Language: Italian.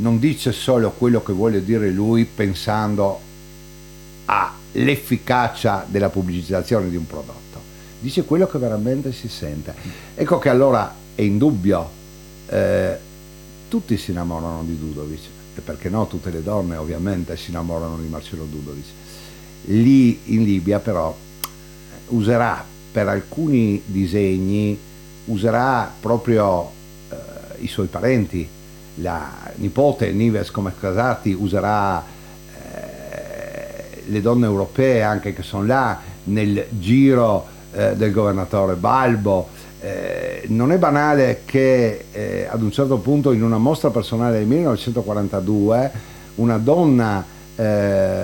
non dice solo quello che vuole dire lui pensando all'efficacia della pubblicizzazione di un prodotto, dice quello che veramente si sente. Ecco che allora è indubbio, tutti si innamorano di Dudovic, e perché no, tutte le donne ovviamente si innamorano di Marcello Dudovic. Lì in Libia però userà per alcuni disegni, userà proprio i suoi parenti, la nipote Nives come Casati userà le donne europee anche che sono là nel giro del governatore Balbo. Non è banale che ad un certo punto in una mostra personale del 1942 una donna